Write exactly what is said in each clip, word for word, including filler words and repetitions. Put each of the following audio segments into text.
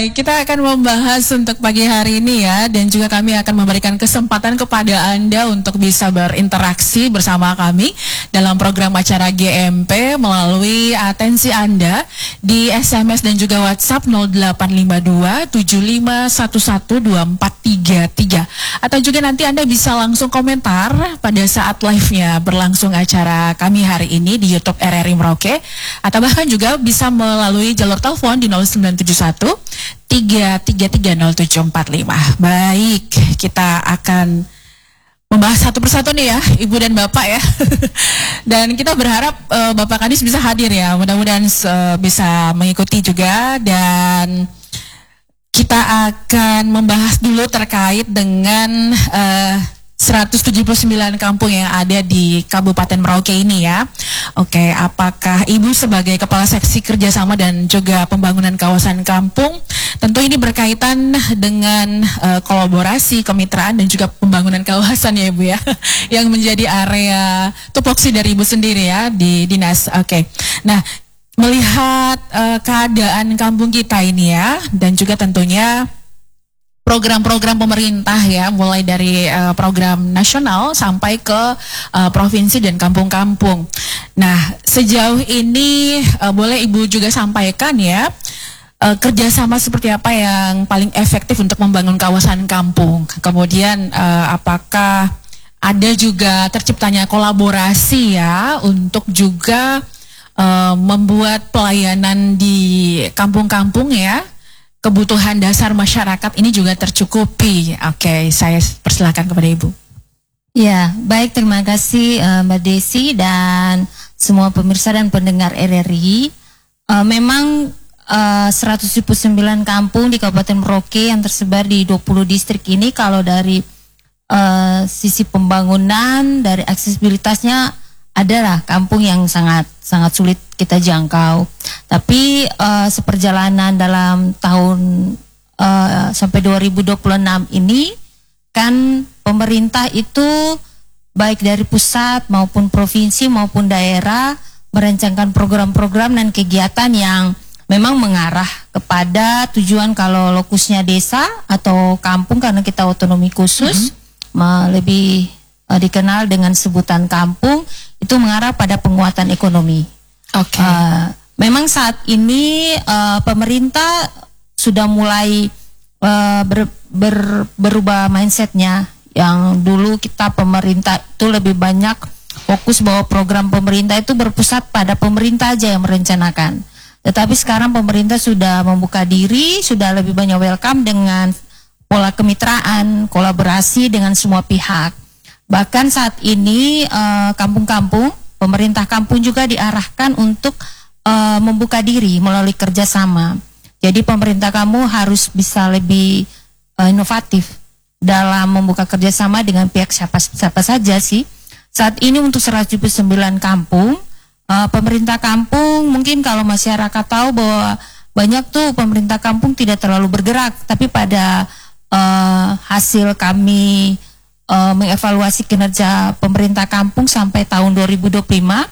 Kita akan membahas untuk pagi hari ini ya, dan juga kami akan memberikan kesempatan kepada Anda untuk bisa berinteraksi bersama kami dalam program acara G M P melalui atensi Anda di S M S dan juga WhatsApp nol delapan lima dua tujuh lima satu satu dua empat tiga tiga, atau juga nanti Anda bisa langsung komentar pada saat live-nya berlangsung acara kami hari ini di YouTube R R I Merauke, atau bahkan juga bisa melalui jalur telepon di nol sembilan tujuh satu tiga tiga tiga nol tujuh empat lima. Baik, kita akan membahas satu persatu nih ya, Ibu dan Bapak ya. Dan kita berharap uh, Bapak Kadis bisa hadir ya, mudah-mudahan uh, bisa mengikuti juga. Dan kita akan membahas dulu terkait dengan uh, seratus tujuh puluh sembilan kampung yang ada di Kabupaten Merauke ini ya. Oke, apakah Ibu sebagai Kepala Seksi Kerjasama dan juga Pembangunan Kawasan Kampung, tentu ini berkaitan dengan uh, kolaborasi, kemitraan dan juga pembangunan kawasan ya Ibu ya, yang menjadi area tupoksi dari Ibu sendiri ya di dinas. Oke, nah melihat uh, keadaan kampung kita ini ya, dan juga tentunya program-program pemerintah ya, mulai dari uh, program nasional sampai ke uh, provinsi dan kampung-kampung. Nah, sejauh ini uh, boleh Ibu juga sampaikan ya, uh, kerjasama seperti apa yang paling efektif untuk membangun kawasan kampung. Kemudian uh, apakah ada juga terciptanya kolaborasi ya untuk juga uh, membuat pelayanan di kampung-kampung ya, kebutuhan dasar masyarakat ini juga tercukupi. Oke, saya persilakan kepada Ibu. Ya, baik, terima kasih uh, Mbak Desi dan semua pemirsa dan pendengar R R I. Uh, memang uh, seratus tujuh puluh sembilan kampung di Kabupaten Merauke yang tersebar di dua puluh distrik ini, kalau dari uh, sisi pembangunan, dari aksesibilitasnya, adalah kampung yang sangat sangat sulit kita jangkau. Tapi uh, seperjalanan dalam tahun uh, sampai dua ribu dua puluh enam ini kan pemerintah itu baik dari pusat maupun provinsi maupun daerah merancangkan program-program dan kegiatan yang memang mengarah kepada tujuan, kalau lokusnya desa atau kampung karena kita otonomi khusus, mm-hmm. lebih uh, dikenal dengan sebutan kampung, itu mengarah pada penguatan ekonomi. Oke. Okay. Uh, memang saat ini uh, pemerintah sudah mulai uh, ber, ber, berubah mindsetnya. Yang dulu kita pemerintah itu lebih banyak fokus bahwa program pemerintah itu berpusat pada pemerintah aja yang merencanakan. Tetapi sekarang pemerintah sudah membuka diri, sudah lebih banyak welcome dengan pola kemitraan, kolaborasi dengan semua pihak. Bahkan saat ini uh, kampung-kampung, pemerintah kampung juga diarahkan untuk uh, membuka diri melalui kerjasama. Jadi pemerintah kamu harus bisa lebih uh, inovatif dalam membuka kerjasama dengan pihak siapa, siapa saja sih. Saat ini untuk seratus tujuh puluh sembilan kampung, uh, pemerintah kampung mungkin kalau masyarakat tahu bahwa banyak tuh pemerintah kampung tidak terlalu bergerak, tapi pada uh, hasil kami Uh, mengevaluasi kinerja pemerintah kampung sampai tahun dua ribu dua puluh lima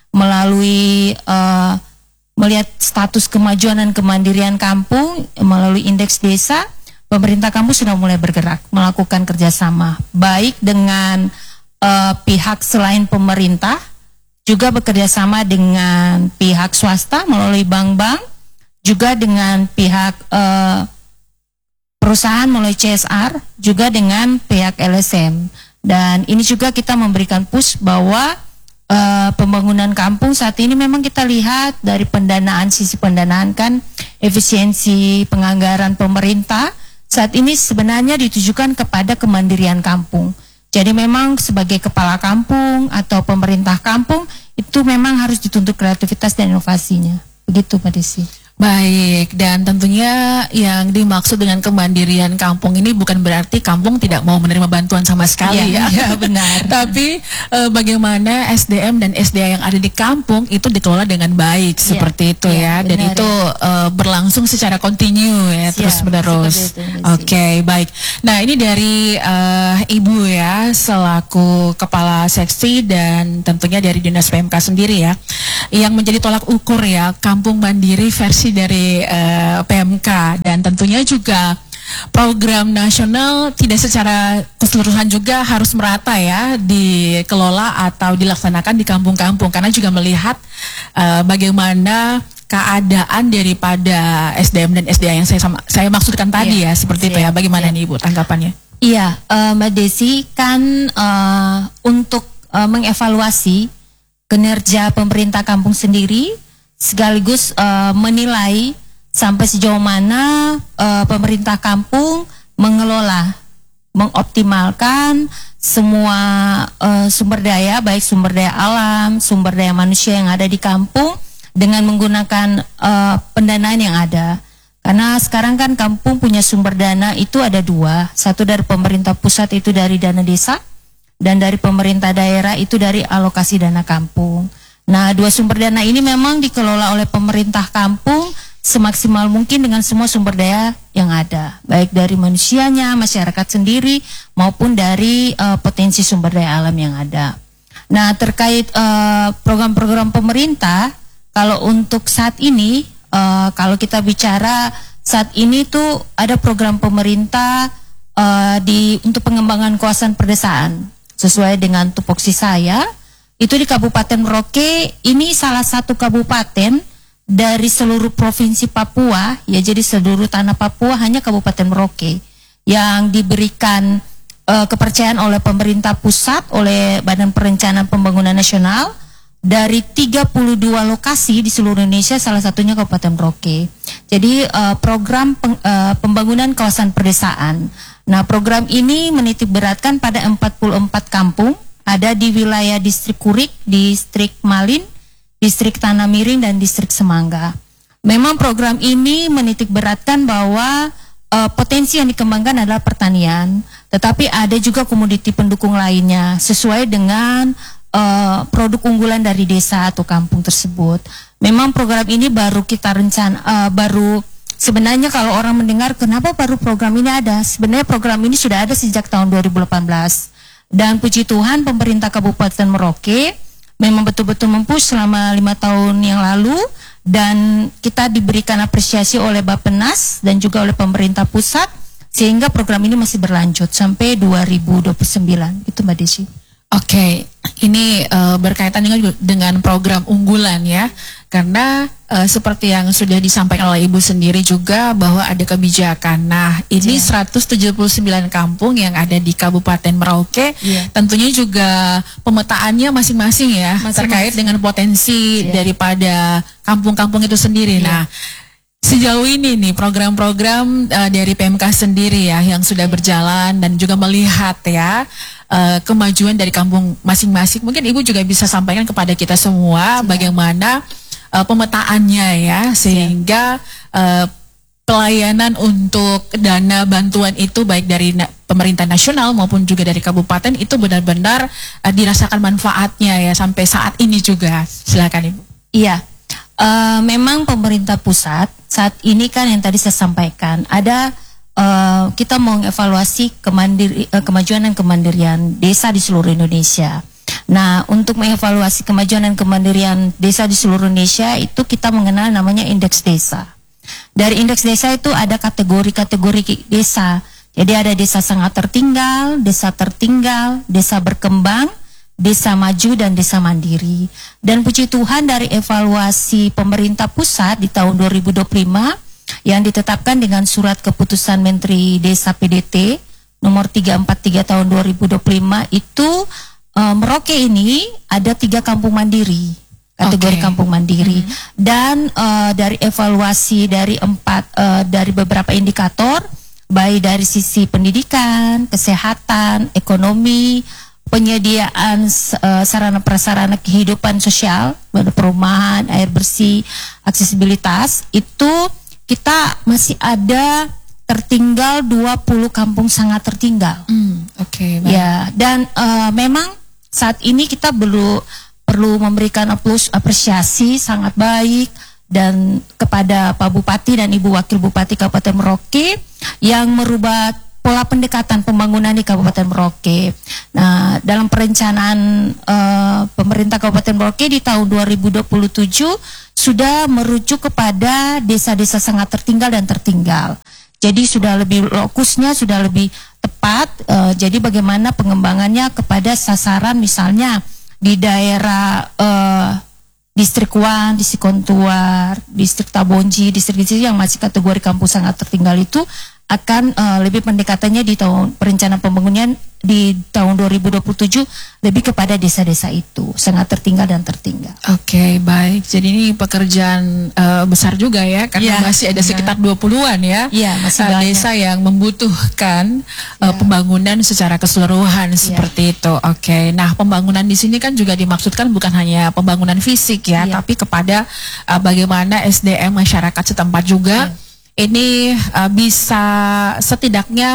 melalui uh, melihat status kemajuan dan kemandirian kampung melalui indeks desa, pemerintah kampung sudah mulai bergerak melakukan kerjasama baik dengan uh, pihak selain pemerintah, juga bekerjasama dengan pihak swasta melalui bank-bank, juga dengan pihak uh, perusahaan melalui C S R, juga dengan pihak L S M. Dan ini juga kita memberikan push bahwa uh, pembangunan kampung saat ini memang kita lihat dari pendanaan, sisi pendanaan kan efisiensi penganggaran pemerintah saat ini sebenarnya ditujukan kepada kemandirian kampung. Jadi memang sebagai kepala kampung atau pemerintah kampung itu memang harus dituntut kreativitas dan inovasinya. Begitu Mbak Desi. Baik, dan tentunya yang dimaksud dengan kemandirian kampung ini bukan berarti kampung tidak mau menerima bantuan sama sekali ya, ya, ya benar. Tapi e, bagaimana S D M dan S D A yang ada di kampung itu dikelola dengan baik, ya, seperti itu ya, ya. Dan benar, itu e, berlangsung secara kontinu ya, terus menerus. Oke, okay, baik. Nah ini dari e, Ibu ya selaku Kepala Seksi dan tentunya dari Dinas P M K sendiri ya, yang menjadi tolak ukur ya kampung mandiri versi dari uh, P M K, dan tentunya juga program nasional tidak secara keseluruhan juga harus merata ya dikelola atau dilaksanakan di kampung-kampung, karena juga melihat uh, bagaimana keadaan daripada S D M dan S D A yang saya sama, saya maksudkan tadi, iya, ya seperti iya, itu ya. Bagaimana iya. nih Ibu tanggapannya? Iya, uh, Mbak Desi, kan uh, untuk uh, mengevaluasi kinerja pemerintah kampung sendiri sekaligus uh, menilai sampai sejauh mana uh, pemerintah kampung mengelola, mengoptimalkan semua uh, sumber daya, baik sumber daya alam, sumber daya manusia yang ada di kampung dengan menggunakan uh, pendanaan yang ada. Karena sekarang kan kampung punya sumber dana itu ada dua, satu dari pemerintah pusat itu dari dana desa, dan dari pemerintah daerah itu dari alokasi dana kampung. Nah, dua sumber dana ini memang dikelola oleh pemerintah kampung semaksimal mungkin dengan semua sumber daya yang ada, baik dari manusianya, masyarakat sendiri, maupun dari uh, potensi sumber daya alam yang ada. Nah, terkait uh, program-program pemerintah, kalau untuk saat ini, uh, kalau kita bicara saat ini tuh ada program pemerintah uh, di untuk pengembangan kawasan perdesaan sesuai dengan tupoksi saya, itu di Kabupaten Merauke. Ini salah satu kabupaten dari seluruh provinsi Papua, ya, jadi seluruh tanah Papua hanya Kabupaten Merauke yang diberikan uh, kepercayaan oleh pemerintah pusat, oleh Badan Perencanaan Pembangunan Nasional, dari tiga puluh dua lokasi di seluruh Indonesia, salah satunya Kabupaten Merauke. Jadi uh, program peng, uh, pembangunan kawasan perdesaan. Nah, program ini menitik beratkan pada empat puluh empat kampung, ada di wilayah distrik Kurik, distrik Malin, distrik Tanah Miring, dan distrik Semangga. Memang program ini menitik beratkan bahwa uh, potensi yang dikembangkan adalah pertanian, tetapi ada juga komoditi pendukung lainnya sesuai dengan uh, produk unggulan dari desa atau kampung tersebut. Memang program ini baru kita rencana, uh, baru sebenarnya kalau orang mendengar kenapa baru program ini ada, sebenarnya program ini sudah ada sejak tahun dua ribu delapan belas, dan puji Tuhan pemerintah Kabupaten Merauke memang betul-betul mempush selama lima tahun yang lalu, dan kita diberikan apresiasi oleh Bappenas dan juga oleh pemerintah pusat sehingga program ini masih berlanjut sampai dua ribu dua puluh sembilan. Itu Mbak Desi. Oke, okay. Ini uh, berkaitan dengan dengan program unggulan ya, karena uh, seperti yang sudah disampaikan oleh Ibu sendiri juga bahwa ada kebijakan. Nah, ini yeah. seratus tujuh puluh sembilan kampung yang ada di Kabupaten Merauke, yeah. tentunya juga pemetaannya masing-masing ya, masing-masing. terkait dengan potensi yeah. daripada kampung-kampung itu sendiri. Yeah. Nah, sejauh ini nih program-program uh, dari P M K sendiri ya yang sudah berjalan dan juga melihat ya uh, kemajuan dari kampung masing-masing. Mungkin Ibu juga bisa sampaikan kepada kita semua ya. bagaimana uh, pemetaannya ya, sehingga uh, pelayanan untuk dana bantuan itu baik dari na pemerintah nasional maupun juga dari kabupaten itu benar-benar uh, dirasakan manfaatnya ya sampai saat ini juga. Silakan Ibu. Iya. Uh, memang pemerintah pusat saat ini kan yang tadi saya sampaikan ada uh, kita mau evaluasi kemandiri, uh, kemajuan dan kemandirian desa di seluruh Indonesia. Nah, untuk mengevaluasi kemajuan dan kemandirian desa di seluruh Indonesia itu kita mengenal namanya indeks desa. Dari indeks desa itu ada kategori-kategori desa. Jadi ada desa sangat tertinggal, desa tertinggal, desa berkembang, desa maju, dan desa mandiri. Dan puji Tuhan dari evaluasi pemerintah pusat di tahun dua ribu dua puluh lima yang ditetapkan dengan surat keputusan Menteri Desa P D T nomor tiga empat tiga tahun dua ribu dua puluh lima itu uh, Merauke ini ada tiga kampung mandiri, kategori okay. kampung mandiri. Mm-hmm. Dan uh, dari evaluasi dari empat uh, dari beberapa indikator, baik dari sisi pendidikan, kesehatan, ekonomi, penyediaan uh, sarana prasarana kehidupan sosial, perumahan, air bersih, aksesibilitas, itu kita masih ada tertinggal dua puluh kampung sangat tertinggal. Mm, Oke. Okay, ya, dan uh, memang saat ini kita perlu perlu memberikan aplaus, apresiasi sangat baik dan kepada Pak Bupati dan Ibu Wakil Bupati Kabupaten Merauke yang merubah pola pendekatan pembangunan di Kabupaten Merauke. Nah, dalam perencanaan uh, pemerintah Kabupaten Merauke di tahun dua ribu dua puluh tujuh sudah merujuk kepada desa-desa sangat tertinggal dan tertinggal. Jadi sudah lebih lokusnya sudah lebih tepat. Uh, jadi bagaimana pengembangannya kepada sasaran misalnya di daerah uh, Distrik Wan, Distrik Kontuar, Distrik Tabonji, distrik-distrik yang masih kategori kampung sangat tertinggal itu akan uh, lebih pendekatannya di tahun perencanaan pembangunan di tahun dua ribu dua puluh tujuh lebih kepada desa-desa itu sangat tertinggal dan tertinggal. Oke, okay, baik. Jadi ini pekerjaan uh, besar juga ya, karena ya, masih ada sekitar dua puluhan ya, ya masih uh, desa yang membutuhkan uh, ya. pembangunan secara keseluruhan ya. seperti itu. Oke, okay. Nah pembangunan di sini kan juga dimaksudkan bukan hanya pembangunan fisik ya, ya. tapi kepada uh, bagaimana S D M masyarakat setempat juga. Ya. Ini uh, bisa setidaknya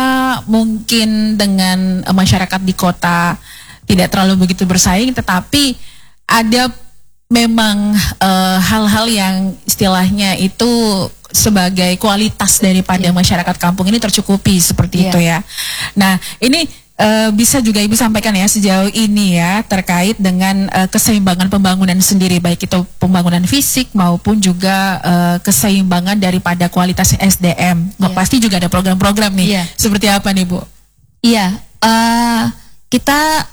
mungkin dengan uh, masyarakat di kota tidak terlalu begitu bersaing, tetapi ada memang hal-hal uh, yang istilahnya itu sebagai kualitas daripada yeah. masyarakat kampung ini tercukupi seperti yeah. itu ya. Nah ini uh, bisa juga Ibu sampaikan ya sejauh ini ya terkait dengan uh, keseimbangan pembangunan sendiri, baik itu pembangunan fisik maupun juga uh, keseimbangan daripada kualitas S D M. Yeah. Pasti juga ada program-program nih. Yeah. Seperti apa nih Bu? Iya, uh, kita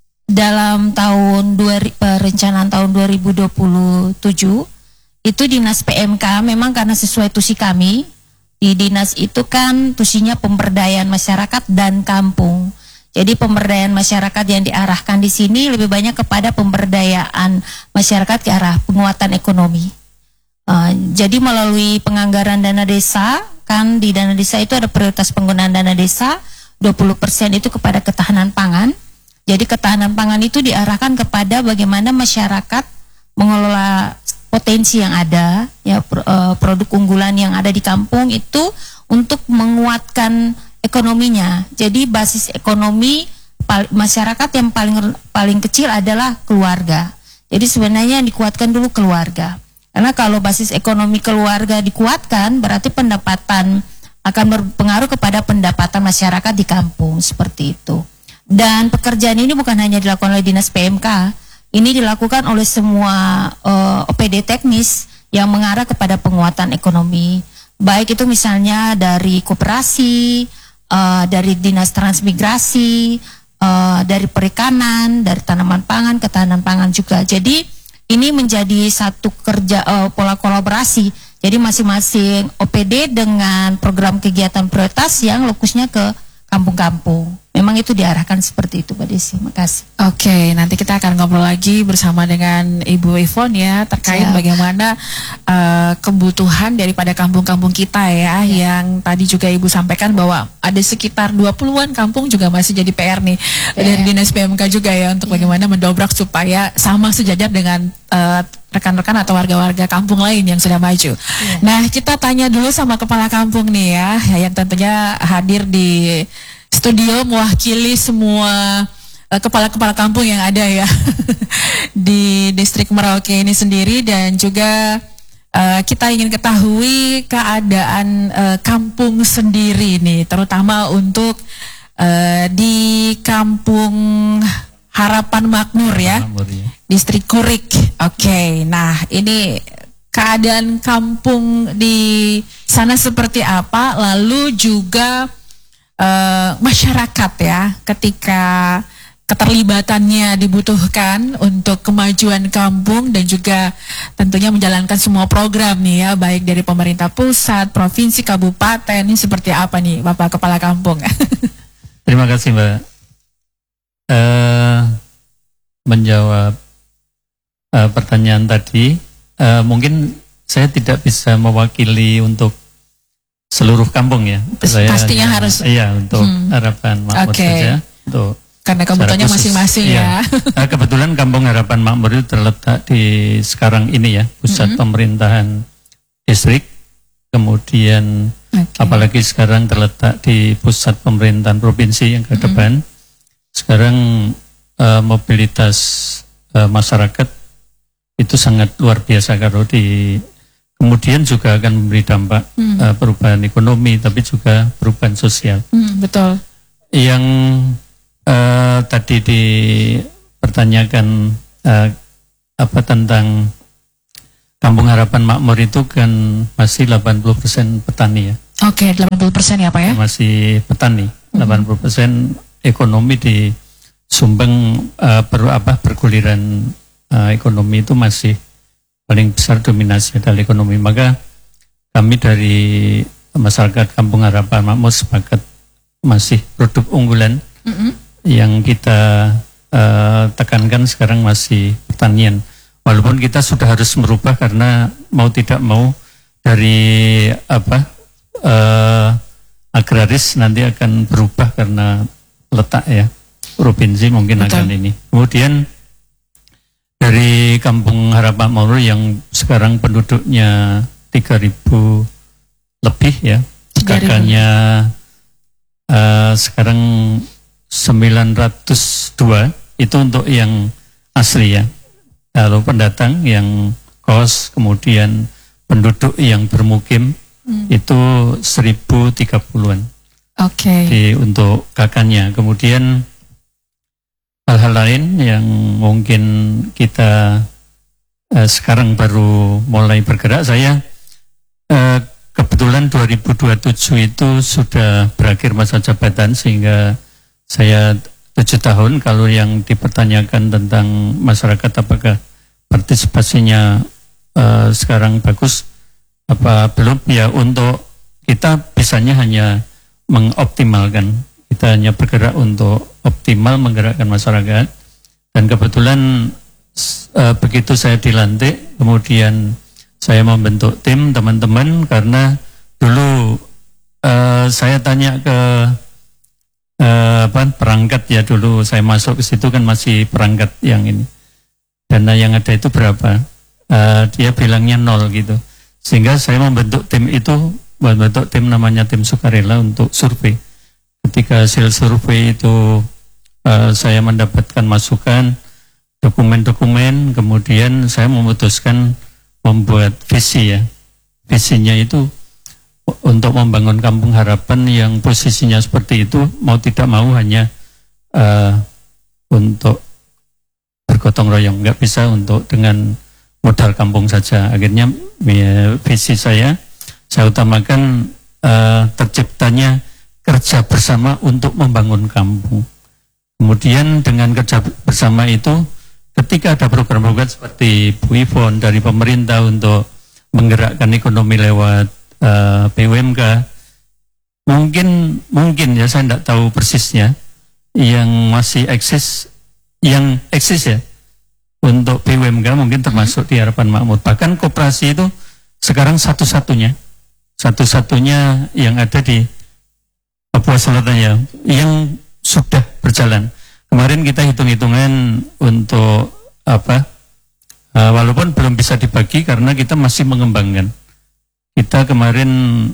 dalam tahun dua, perencanaan tahun dua ribu dua puluh tujuh itu Dinas P M K memang karena sesuai tusi kami di dinas itu kan tusinya pemberdayaan masyarakat dan kampung. Jadi pemberdayaan masyarakat yang diarahkan di sini lebih banyak kepada pemberdayaan masyarakat ke arah penguatan ekonomi. Uh, jadi melalui penganggaran dana desa, kan di dana desa itu ada prioritas penggunaan dana desa, dua puluh persen itu kepada ketahanan pangan. Jadi ketahanan pangan itu diarahkan kepada bagaimana masyarakat mengelola potensi yang ada, ya produk unggulan yang ada di kampung itu untuk menguatkan ekonominya. Jadi basis ekonomi masyarakat yang paling paling kecil adalah keluarga. Jadi sebenarnya yang dikuatkan dulu keluarga. Karena kalau basis ekonomi keluarga dikuatkan, berarti pendapatan akan berpengaruh kepada pendapatan masyarakat di kampung seperti itu. Dan pekerjaan ini bukan hanya dilakukan oleh Dinas P M K, ini dilakukan oleh semua uh, O P D teknis yang mengarah kepada penguatan ekonomi. Baik itu misalnya dari koperasi, uh, dari Dinas Transmigrasi, uh, dari perikanan, dari tanaman pangan, ketahanan pangan juga. Jadi ini menjadi satu kerja uh, pola kolaborasi. Jadi masing-masing O P D dengan program kegiatan prioritas yang lokusnya ke kampung-kampung. Memang itu diarahkan seperti itu, Mbak Desi. Makasih. Oke, nanti kita akan ngobrol lagi bersama dengan Ibu Yvonne ya terkait Siap. bagaimana uh, kebutuhan daripada kampung-kampung kita ya, ya yang tadi juga Ibu sampaikan bahwa ada sekitar dua puluhan kampung juga masih jadi P R nih P R. dari Dinas P M K juga ya untuk ya. bagaimana mendobrak supaya sama sejajar dengan uh, rekan-rekan atau warga-warga kampung lain yang sudah maju. Ya. Nah, kita tanya dulu sama kepala kampung nih ya, yang tentunya hadir di studio mewakili semua kepala-kepala uh, kampung yang ada ya di distrik Merauke ini sendiri, dan juga uh, kita ingin ketahui keadaan uh, kampung sendiri nih, terutama untuk uh, di kampung Harapan Makmur ya, Makmur, ya. Distrik Kurik. Oke, okay. Nah ini keadaan kampung di sana seperti apa, lalu juga Uh, masyarakat ya ketika keterlibatannya dibutuhkan untuk kemajuan kampung dan juga tentunya menjalankan semua program nih ya, baik dari pemerintah pusat, provinsi, kabupaten, ini seperti apa nih Bapak Kepala Kampung? Terima kasih Mbak. Uh, menjawab uh, pertanyaan tadi, uh, mungkin saya tidak bisa mewakili untuk seluruh kampung ya. Saya pastinya hanya, harus. Iya, untuk hmm. Harapan Makmur okay. saja. Untuk karena kebutuhannya masing-masing ya. ya. Kebetulan Kampung Harapan Makmur itu terletak di sekarang ini ya, pusat mm-hmm. pemerintahan distrik. Kemudian okay. apalagi sekarang terletak di pusat pemerintahan provinsi yang ke depan. Mm-hmm. Sekarang uh, mobilitas uh, masyarakat itu sangat luar biasa kalau di kemudian juga akan memberi dampak hmm. uh, perubahan ekonomi, tapi juga perubahan sosial. Hmm, betul. Yang uh, tadi dipertanyakan uh, apa tentang Kampung Harapan Makmur itu kan masih delapan puluh persen petani ya. Oke, delapan puluh persen ya Pak ya? Masih petani, hmm. delapan puluh persen ekonomi di sumbang uh, per, apa perguliran uh, ekonomi itu masih paling besar dominasi adalah ekonomi. Maka kami dari masyarakat Kampung Harapan Makmur sepakat masih produk unggulan mm-hmm. yang kita uh, tekankan sekarang masih pertanian. Walaupun kita sudah harus merubah karena mau tidak mau dari apa uh, agraris nanti akan berubah karena letak ya. Provinsi mungkin Betul. akan ini. Kemudian dari Kampung Harapan Makmur yang sekarang penduduknya tiga ribu lebih ya, kakaknya uh, sekarang sembilan ratus dua itu untuk yang asli ya. Lalu pendatang yang kos, kemudian penduduk yang bermukim hmm. itu seribu tiga puluhan. Oke. Okay. Untuk kakaknya. Kemudian hal-hal lain yang mungkin kita uh, sekarang baru mulai bergerak. Saya uh, kebetulan dua ribu dua puluh tujuh itu sudah berakhir masa jabatan sehingga saya tujuh tahun. Kalau yang dipertanyakan tentang masyarakat apakah partisipasinya uh, sekarang bagus apa belum, ya untuk kita bisanya hanya mengoptimalkan. Kita hanya bergerak untuk optimal menggerakkan masyarakat. Dan kebetulan uh, begitu saya dilantik, kemudian saya membentuk tim teman-teman karena dulu uh, saya tanya ke uh, apa, perangkat ya, dulu saya masuk ke situ kan masih perangkat yang ini. Dana yang ada itu berapa? Uh, dia bilangnya nol gitu. Sehingga saya membentuk tim itu, membentuk tim namanya tim sukarela untuk survei. Ketika hasil survei itu uh, saya mendapatkan masukan, dokumen-dokumen, kemudian saya memutuskan membuat visi ya. Visinya itu untuk membangun Kampung Harapan yang posisinya seperti itu, mau tidak mau hanya uh, untuk bergotong royong, nggak bisa untuk dengan modal kampung saja. Akhirnya ya, visi saya, saya utamakan uh, terciptanya kerja bersama untuk membangun kampung. Kemudian dengan kerja bersama itu, ketika ada program-program seperti Bu Ivon dari pemerintah untuk menggerakkan ekonomi lewat uh, P U M K, mungkin mungkin ya saya tidak tahu persisnya, yang masih eksis, yang eksis ya untuk P U M K mungkin termasuk di Harapan Makmur. Bahkan koperasi itu sekarang satu-satunya, satu-satunya yang ada di Papua Selatan ya, yang sudah berjalan. Kemarin kita hitung-hitungan untuk apa, uh, walaupun belum bisa dibagi karena kita masih mengembangkan. Kita kemarin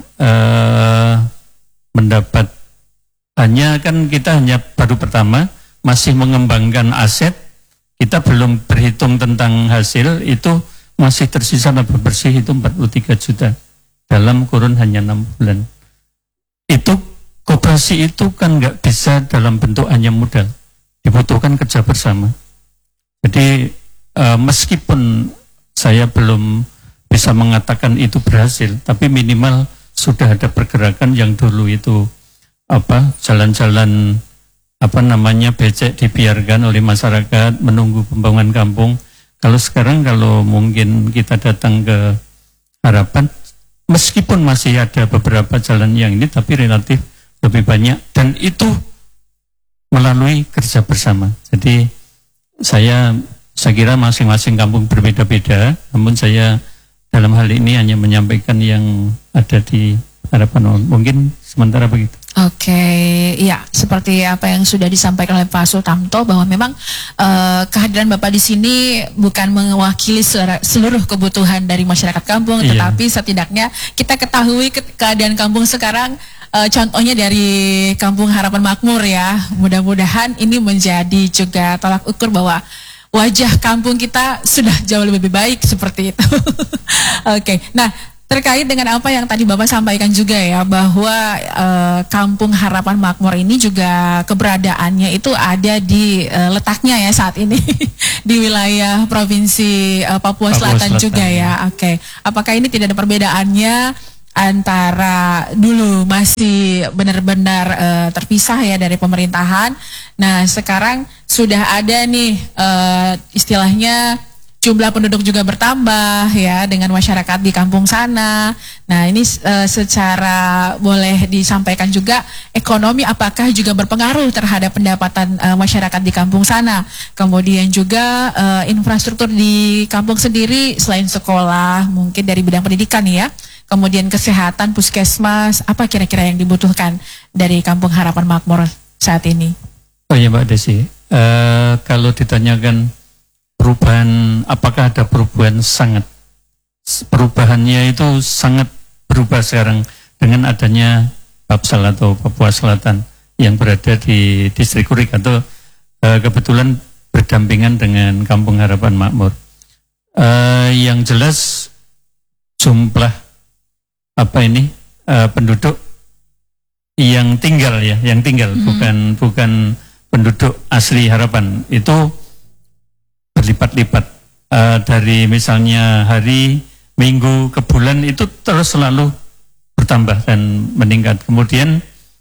uh, mendapat hanya kan kita hanya baru pertama, masih mengembangkan aset. Kita belum berhitung tentang hasil, itu masih tersisa laba bersih itu empat puluh tiga juta dalam kurun hanya enam bulan. Itu koperasi itu kan nggak bisa dalam bentuk hanya modal, dibutuhkan kerja bersama. Jadi uh, meskipun saya belum bisa mengatakan itu berhasil, tapi minimal sudah ada pergerakan yang dulu itu apa jalan-jalan apa namanya becek dibiarkan oleh masyarakat menunggu pembangunan kampung. Kalau sekarang kalau mungkin kita datang ke Harapan, meskipun masih ada beberapa jalan yang ini, tapi relatif lebih banyak, dan itu melalui kerja bersama. Jadi saya saya kira masing-masing kampung berbeda-beda, namun saya dalam hal ini hanya menyampaikan yang ada di Harapan. Mungkin sementara begitu. Oke, ya seperti apa yang sudah disampaikan oleh Pak Sultanto bahwa memang uh, kehadiran Bapak di sini bukan mewakili seluruh kebutuhan dari masyarakat kampung, iya. Tetapi setidaknya kita ketahui ke keadaan kampung sekarang, uh, contohnya dari Kampung Harapan Makmur ya. Mudah-mudahan ini menjadi juga tolak ukur bahwa wajah kampung kita sudah jauh lebih baik seperti itu. Oke, okay. Nah terkait dengan apa yang tadi Bapak sampaikan juga ya, bahwa uh, Kampung Harapan Makmur ini juga keberadaannya itu ada di uh, letaknya ya saat ini di wilayah Provinsi uh, Papua, Papua Selatan, Selatan juga ya. Oke, okay. Apakah ini tidak ada perbedaannya antara dulu masih benar-benar uh, terpisah ya dari pemerintahan. Nah sekarang sudah ada nih uh, istilahnya jumlah penduduk juga bertambah ya dengan masyarakat di kampung sana. Nah ini uh, secara boleh disampaikan juga ekonomi apakah juga berpengaruh terhadap pendapatan uh, masyarakat di kampung sana. Kemudian juga uh, infrastruktur di kampung sendiri selain sekolah mungkin dari bidang pendidikan ya. Kemudian kesehatan, puskesmas, apa kira-kira yang dibutuhkan dari Kampung Harapan Makmur saat ini? Oh iya Mbak Desi, uh, kalau ditanyakan perubahan, apakah ada perubahan? Sangat. Perubahannya itu sangat berubah sekarang dengan adanya Papsal atau Papua Selatan yang berada di distrik Kurik atau uh, kebetulan berdampingan dengan Kampung Harapan Makmur. Uh, yang jelas jumlah apa ini uh, penduduk yang tinggal ya, yang tinggal hmm. bukan bukan penduduk asli Harapan itu berlipat-lipat uh, dari misalnya hari, minggu, ke bulan itu terus selalu bertambah dan meningkat. Kemudian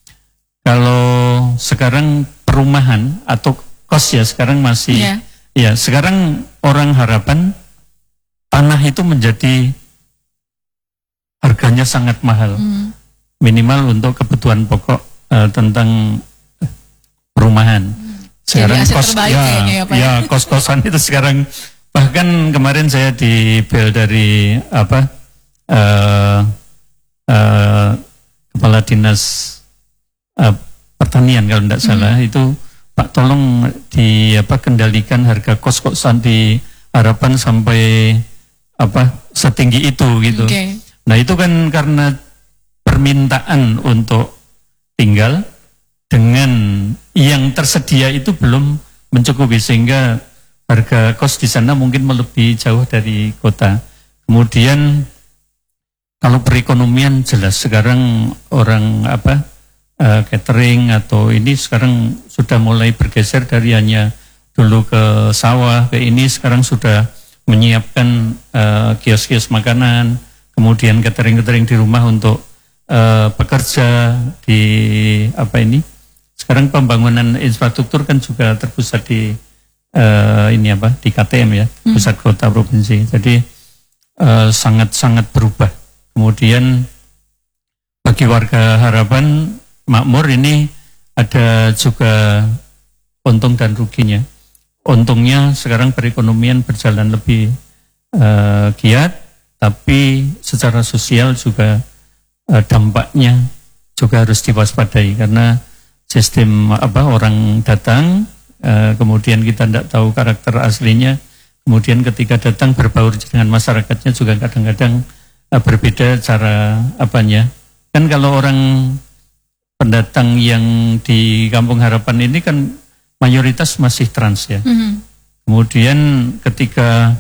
kalau sekarang perumahan atau kos ya sekarang masih yeah. ya sekarang orang Harapan tanah itu menjadi harganya sangat mahal, hmm. minimal untuk kebutuhan pokok uh, tentang perumahan. Hmm. Sekarang kos ya, ya, ya kos-kosan itu sekarang bahkan kemarin saya dibel dari apa uh, uh, kepala dinas uh, pertanian kalau tidak salah hmm. itu Pak tolong di apa kendalikan harga kos-kosan di Harapan sampai apa setinggi itu gitu. Okay. Nah itu kan karena permintaan untuk tinggal dengan yang tersedia itu belum mencukupi sehingga harga kos di sana mungkin melebihi jauh dari kota. Kemudian kalau perekonomian jelas sekarang orang apa uh, catering atau ini sekarang sudah mulai bergeser dari hanya dulu ke sawah ke ini sekarang sudah menyiapkan uh, kios-kios makanan. Kemudian catering-catering di rumah untuk uh, pekerja di apa ini. Sekarang pembangunan infrastruktur kan juga terpusat di uh, ini apa di K T M ya, hmm. pusat kota provinsi. Jadi uh, sangat-sangat berubah. Kemudian bagi warga Harapan Makmur ini ada juga untung dan ruginya. Untungnya sekarang perekonomian berjalan lebih uh, giat. Tapi secara sosial juga eh, dampaknya juga harus diwaspadai karena sistem apa orang datang eh, kemudian kita tidak tahu karakter aslinya, kemudian ketika datang berbaur dengan masyarakatnya juga kadang-kadang eh, berbeda cara apanya. Kan kalau orang pendatang yang di Kampung Harapan ini kan mayoritas masih trans ya. Mm-hmm. Kemudian ketika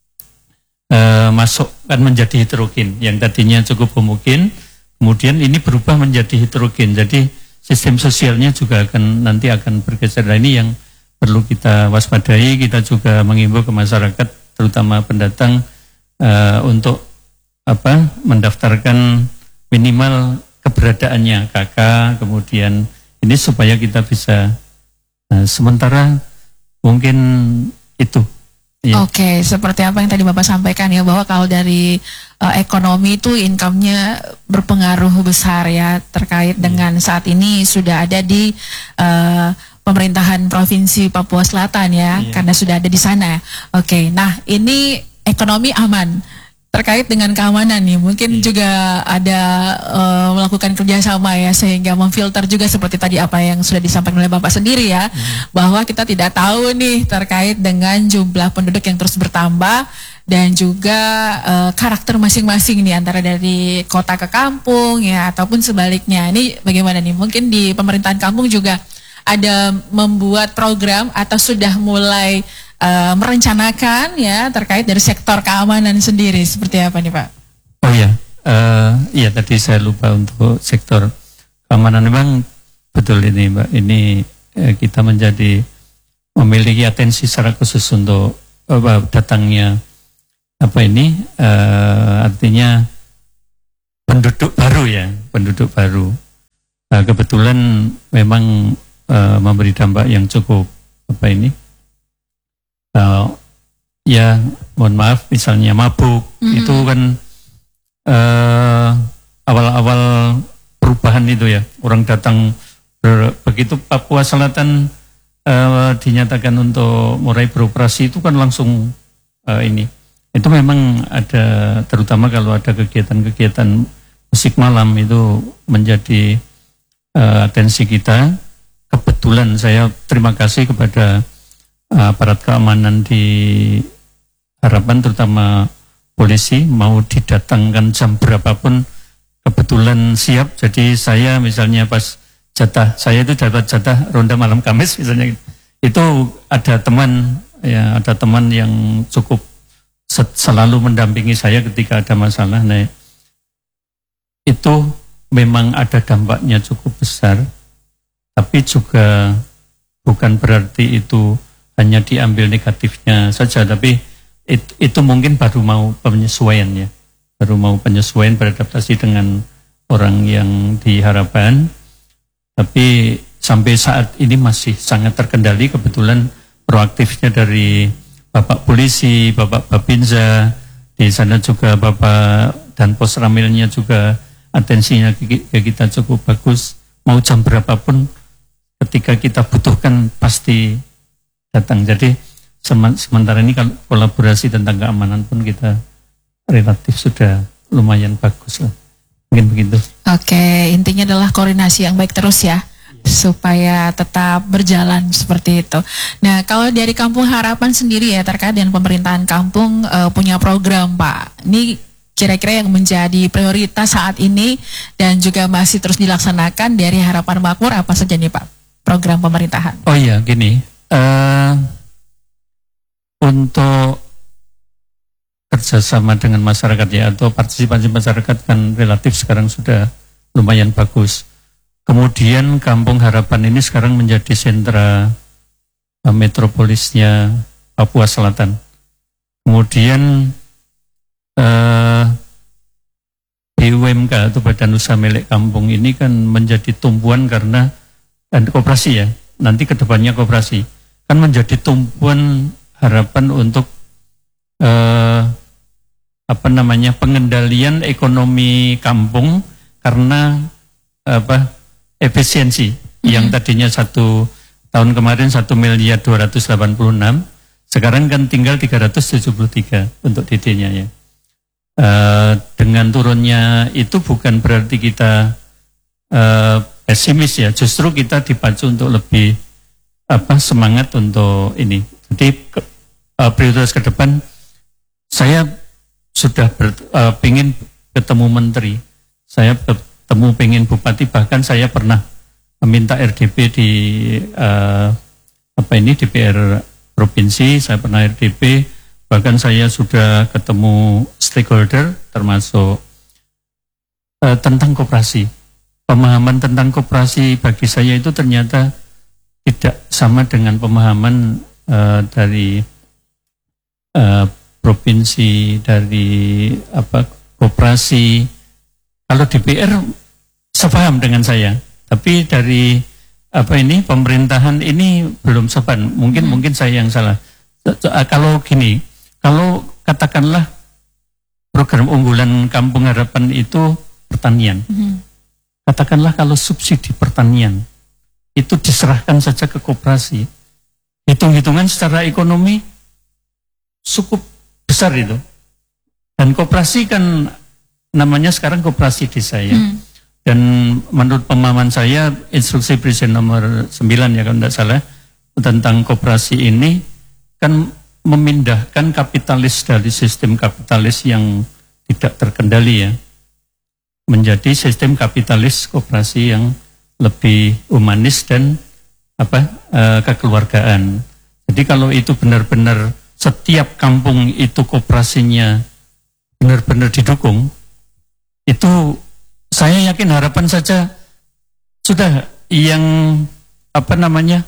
Uh, masuk kan menjadi heterogen yang tadinya cukup homogen, kemudian ini berubah menjadi heterogen. Jadi sistem sosialnya juga akan nanti akan bergeser. Nah, ini yang perlu kita waspadai. Kita juga mengimbau ke masyarakat, terutama pendatang, uh, untuk apa mendaftarkan minimal keberadaannya K K, kemudian ini supaya kita bisa. Nah, sementara mungkin itu. Yeah. Oke, okay, seperti apa yang tadi Bapak sampaikan ya, bahwa kalau dari uh, ekonomi itu income-nya berpengaruh besar ya terkait yeah. dengan saat ini sudah ada di uh, pemerintahan Provinsi Papua Selatan ya, yeah. karena sudah ada di sana. Oke, okay, nah ini ekonomi aman. Terkait dengan keamanan nih, mungkin yeah. juga ada uh, melakukan kerjasama ya, sehingga memfilter juga seperti tadi apa yang sudah disampaikan oleh Bapak sendiri ya, yeah. bahwa kita tidak tahu nih terkait dengan jumlah penduduk yang terus bertambah dan juga uh, karakter masing-masing nih antara dari kota ke kampung ya, ataupun sebaliknya. Ini bagaimana nih? Mungkin di pemerintahan kampung juga ada membuat program atau sudah mulai uh, merencanakan ya terkait dari sektor keamanan sendiri seperti apa nih Pak? Oh ya, uh, iya tadi saya lupa untuk sektor keamanan. Memang betul ini Mbak, ini uh, kita menjadi memiliki atensi secara khusus untuk uh, datangnya apa ini uh, artinya penduduk baru ya, penduduk baru. Uh, kebetulan memang uh, memberi dampak yang cukup apa ini, uh, ya mohon maaf misalnya mabuk, mm-hmm. itu kan uh, awal-awal perubahan itu ya, orang datang ber, begitu Papua Selatan uh, dinyatakan untuk mulai beroperasi itu kan langsung uh, ini. Itu memang ada, terutama kalau ada kegiatan-kegiatan musik malam itu menjadi uh, atensi kita. Kebetulan saya terima kasih kepada uh, aparat keamanan di Harapan, terutama polisi, mau didatangkan jam berapapun kebetulan siap. Jadi saya misalnya pas jatah, saya itu dapat jatah ronda malam Kamis misalnya, itu ada teman ya, ada teman yang cukup selalu mendampingi saya ketika ada masalah. Nah, itu memang ada dampaknya cukup besar, tapi juga bukan berarti itu hanya diambil negatifnya saja, tapi itu, itu mungkin baru mau penyesuaian ya, baru mau penyesuaian beradaptasi dengan orang yang di Harapan, tapi sampai saat ini masih sangat terkendali. Kebetulan proaktifnya dari Bapak Polisi, Bapak Babinsa, di sana juga Bapak dan Pos Ramilnya juga atensinya ke kita cukup bagus. Mau jam berapapun ketika kita butuhkan pasti datang. Jadi sementara ini kalau kolaborasi tentang keamanan pun kita relatif sudah lumayan bagus lah. Mungkin begitu. Oke, intinya adalah koordinasi yang baik terus ya, supaya tetap berjalan seperti itu. Nah, kalau dari Kampung Harapan sendiri ya, terkait dengan pemerintahan kampung uh, punya program Pak, ini kira-kira yang menjadi prioritas saat ini dan juga masih terus dilaksanakan dari Harapan Makmur apa saja nih Pak program pemerintahan? Oh iya, gini, uh, untuk kerjasama dengan masyarakat ya, atau partisipasi masyarakat kan relatif sekarang sudah lumayan bagus. Kemudian Kampung Harapan ini sekarang menjadi sentra uh, metropolisnya Papua Selatan. Kemudian uh, B U M K atau Badan Usaha Milik Kampung ini kan menjadi tumpuan karena, dan koperasi ya, nanti kedepannya koperasi, kan menjadi tumpuan harapan untuk uh, apa namanya pengendalian ekonomi kampung karena apa efisiensi mm-hmm. yang tadinya satu tahun kemarin satu miliar dua ratus delapan puluh enam, sekarang kan tinggal tiga ratus tujuh puluh tiga untuk D D-nya ya. Uh, dengan turunnya itu bukan berarti kita uh, pesimis ya, justru kita dipacu untuk lebih apa semangat untuk ini. Jadi ke, uh, prioritas ke depan saya sudah ber, uh, pengen ketemu menteri, saya ketemu pengen bupati, bahkan saya pernah meminta R D P di uh, apa ini D P R provinsi, saya pernah R D P, bahkan saya sudah ketemu stakeholder termasuk uh, tentang koperasi. Pemahaman tentang koperasi bagi saya itu ternyata tidak sama dengan pemahaman uh, dari uh, provinsi, dari apa koperasi. Kalau D P R sepaham dengan saya, tapi dari apa ini pemerintahan ini belum sepan. Mungkin hmm. mungkin saya yang salah. Kalau gini, kalau katakanlah program unggulan Kampung Harapan itu pertanian, hmm. katakanlah kalau subsidi pertanian itu diserahkan saja ke koperasi, hitung-hitungan secara ekonomi cukup besar itu. Dan koperasi kan namanya sekarang koperasi desa ya. Hmm. Dan menurut pemahaman saya instruksi Presiden nomor sembilan ya kalau tidak salah tentang koperasi ini kan memindahkan kapitalis dari sistem kapitalis yang tidak terkendali ya menjadi sistem kapitalis koperasi yang lebih humanis dan apa e, kekeluargaan. Jadi Jadi kalau itu benar-benar setiap kampung itu koperasinya benar-benar didukung, itu saya yakin harapan saja sudah yang apa namanya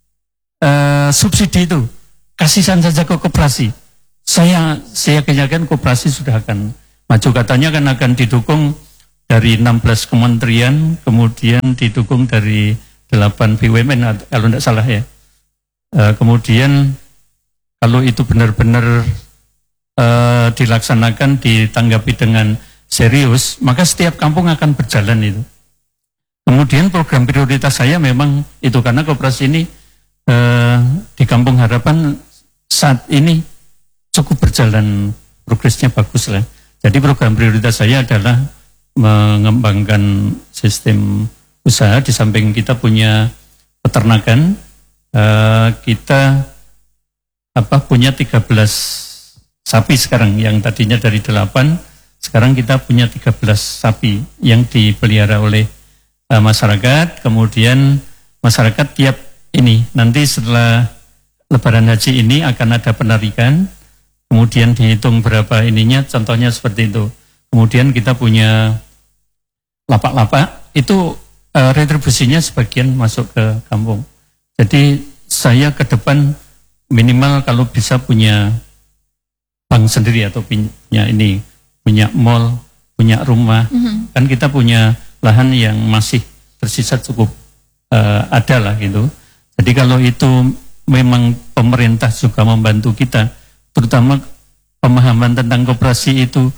uh, subsidi itu kasihkan saja ke koperasi. Saya saya yakin koperasi sudah akan maju. Katanya kan akan didukung dari enam belas kementerian, kemudian didukung dari delapan B U M N kalau tidak salah ya. Uh, kemudian kalau itu benar-benar uh, dilaksanakan, ditanggapi dengan serius, maka setiap kampung akan berjalan itu. Kemudian program prioritas saya memang itu karena koperasi ini uh, di Kampung Harapan saat ini cukup berjalan, progresnya bagus lah. Jadi program prioritas saya adalah mengembangkan sistem usaha. Di samping kita punya peternakan, uh, kita apa punya tiga belas sapi sekarang, yang tadinya dari delapan, sekarang kita punya tiga belas sapi yang dipelihara oleh uh, masyarakat. Kemudian masyarakat tiap ini nanti setelah Lebaran Haji ini akan ada penarikan, kemudian dihitung berapa ininya, contohnya seperti itu. Kemudian kita punya lapak-lapak, itu uh, retribusinya sebagian masuk ke kampung. Jadi saya ke depan minimal kalau bisa punya bank sendiri atau punya ini, punya mall, punya rumah. Mm-hmm. Kan kita punya lahan yang masih tersisa cukup uh, ada lah gitu. Jadi kalau itu memang pemerintah juga membantu kita, terutama pemahaman tentang koperasi itu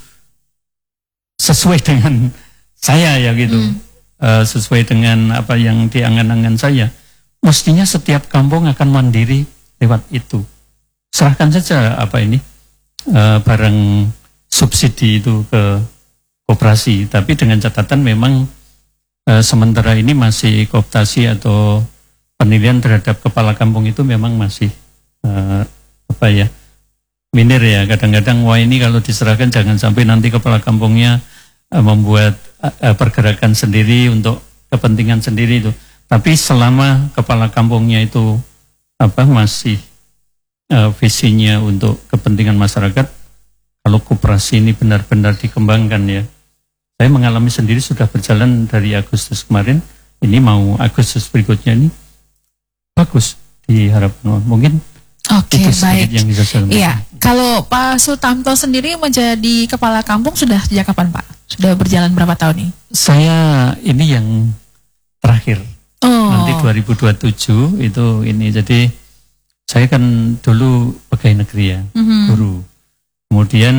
sesuai dengan saya ya gitu, mm. uh, sesuai dengan apa yang diangan-angan saya, mestinya setiap kampung akan mandiri lewat itu. Serahkan saja apa ini uh, barang subsidi itu ke koperasi, tapi dengan catatan memang uh, sementara ini masih kooptasi atau penilaian terhadap kepala kampung itu memang masih uh, apa ya minir ya. Kadang-kadang wah ini kalau diserahkan jangan sampai nanti kepala kampungnya uh, membuat uh, pergerakan sendiri untuk kepentingan sendiri itu. Tapi selama kepala kampungnya itu apa masih uh, visinya untuk kepentingan masyarakat, kalau koperasi ini benar-benar dikembangkan ya. Saya mengalami sendiri sudah berjalan dari Agustus kemarin, ini mau Agustus berikutnya ini bagus diharapkan. Mungkin Oke, itu baik. Yang bisa saya iya, kalau Pak Sutamto sendiri menjadi kepala kampung sudah sejak kapan Pak? Sudah berjalan berapa tahun nih? Saya ini yang terakhir. Oh. Nanti dua ribu dua puluh tujuh itu ini. Jadi saya kan dulu pegawai negeri ya, mm-hmm. guru. Kemudian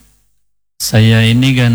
saya ini kan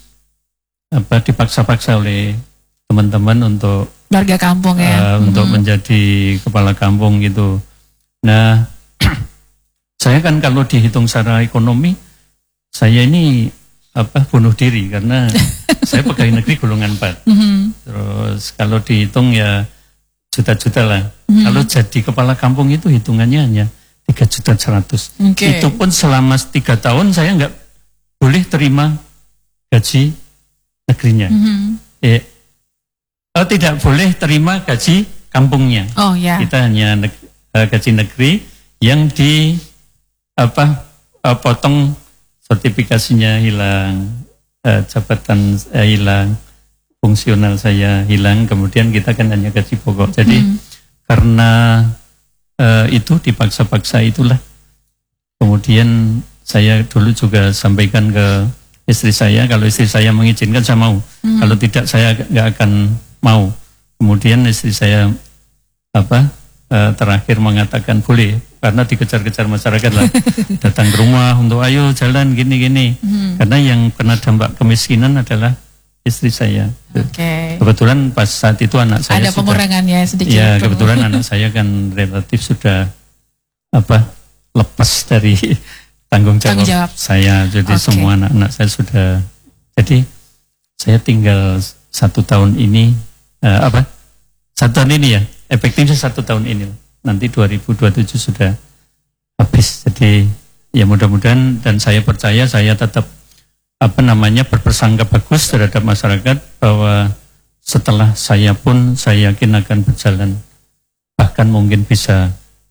apa dipaksa-paksa oleh teman-teman untuk warga kampung ya, uh, untuk hmm. menjadi kepala kampung gitu. Nah, saya kan kalau dihitung secara ekonomi, saya ini apa bunuh diri karena saya pegawai negeri golongan empat. Hmm. Terus kalau dihitung ya juta-juta lah. Hmm. Kalau jadi kepala kampung itu hitungannya hanya tiga juta seratus. Okay. Itu pun selama tiga tahun saya nggak boleh terima gaji negerinya. Hmm. Eh, Oh, tidak boleh terima gaji kampungnya. Oh ya. Kita hanya neg- gaji negeri yang di apa uh, potong sertifikasinya hilang, uh, jabatan uh, hilang, fungsional saya hilang. Kemudian kita kan hanya gaji pokok. Jadi hmm. karena uh, itu dipaksa-paksa itulah. Kemudian saya dulu juga sampaikan ke istri saya, kalau istri saya mengizinkan saya mau. Hmm. Kalau tidak saya nggak akan mau. Kemudian istri saya apa uh, terakhir mengatakan boleh, karena dikejar-kejar masyarakat lah datang ke rumah untuk ayo jalan gini-gini. Hmm. Karena yang kena dampak kemiskinan adalah istri saya. Okay. Kebetulan pas saat itu anak saya ada pengurangannya sedikit. Ya kebetulan anak saya kan relatif sudah apa lepas dari tanggung jawab, tanggung jawab. saya. Jadi okay. semua anak-anak saya sudah. Jadi saya tinggal satu tahun ini. Uh, apa satu tahun ini ya efektifnya satu tahun ini nanti dua ribu dua puluh tujuh sudah habis. Jadi ya mudah-mudahan dan saya percaya saya tetap apa namanya berpersangka bagus terhadap masyarakat bahwa setelah saya pun saya yakin akan berjalan bahkan mungkin bisa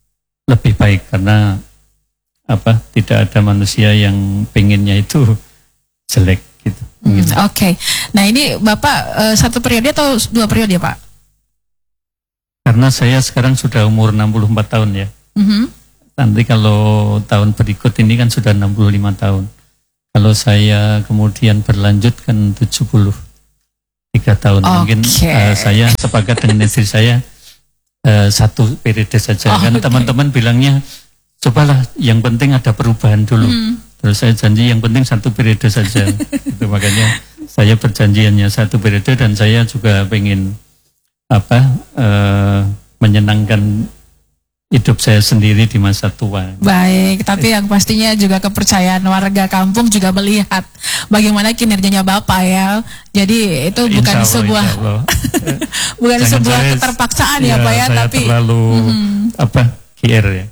lebih baik karena apa tidak ada manusia yang pengennya itu jelek gitu. Hmm, gitu. Oke, okay. Nah ini Bapak uh, satu periode atau dua periode Pak? Karena saya sekarang sudah umur enam puluh empat tahun ya. Mm-hmm. Nanti kalau tahun berikut ini kan sudah enam puluh lima tahun. Kalau saya kemudian berlanjut kan tujuh puluh tiga tahun. Okay. Mungkin uh, saya sepakat dengan istri saya uh, satu periode saja. Oh, kan okay. Teman-teman bilangnya cobalah yang penting ada perubahan dulu. Mm. Terus saya janji yang penting satu periode saja. Itu makanya saya perjanjiannya satu periode dan saya juga pengen apa uh, menyenangkan hidup saya sendiri di masa tua. Baik, tapi yang pastinya juga kepercayaan warga kampung juga melihat bagaimana kinerjanya Bapak ya. Jadi itu bukan Allah, sebuah bukan Jangan sebuah saya, keterpaksaan ya, ya Pak ya, saya tapi terlalu mm, apa kier ya.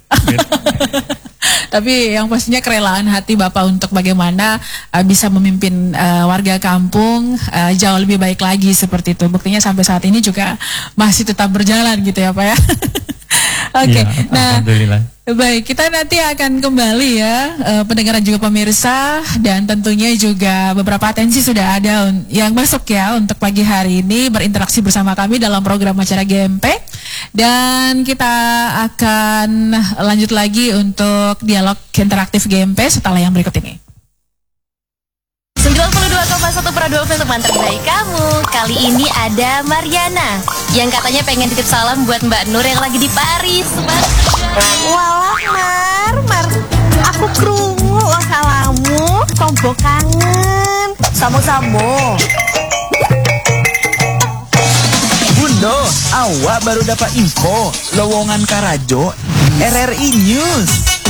Tapi yang pastinya kerelaan hati Bapak untuk bagaimana uh, bisa memimpin uh, warga kampung uh, jauh lebih baik lagi seperti itu. Buktinya sampai saat ini juga masih tetap berjalan gitu ya Pak ya. Oke, okay. Ya, nah baik, kita nanti akan kembali ya uh, pendengar juga pemirsa, dan tentunya juga beberapa atensi sudah ada yang masuk ya untuk pagi hari ini berinteraksi bersama kami dalam program acara G M P, dan kita akan lanjut lagi untuk dialog interaktif G M P setelah yang berikut ini. sembilan puluh dua koma satu Pro dua untuk teman terbaik kamu. Kali ini ada Mariana yang katanya pengen titip salam buat Mbak Nur yang lagi di Paris. Walah Mar, Mar, aku krungu lo salamu, tombo kangen. Samo-samo. Bundo, awak baru dapat info lowongan Karajo R R I News.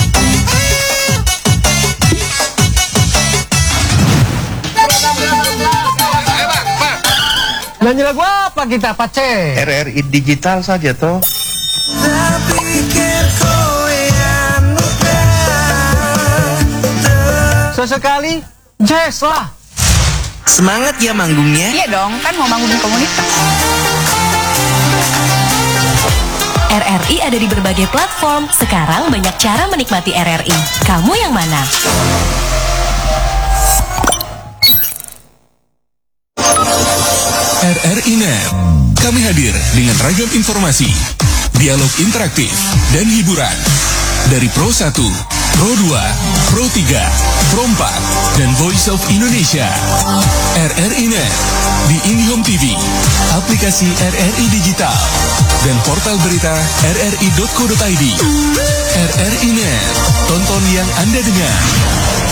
Nyanyi lagu apa kita, Pace? R R I digital saja toh. Sesekali jazz lah. Semangat ya manggungnya. Iya dong, kan mau manggung di komunitas. R R I ada di berbagai platform. Sekarang banyak cara menikmati R R I. Kamu yang mana? R R I Net. Kami hadir dengan ragam informasi, dialog interaktif, dan hiburan. Dari Pro satu, Pro dua, Pro tiga, Pro empat, dan Voice of Indonesia. R R I Net di IndiHome T V, aplikasi R R I Digital, dan portal berita r r i dot co dot i d. R R I Net, tonton yang Anda dengar.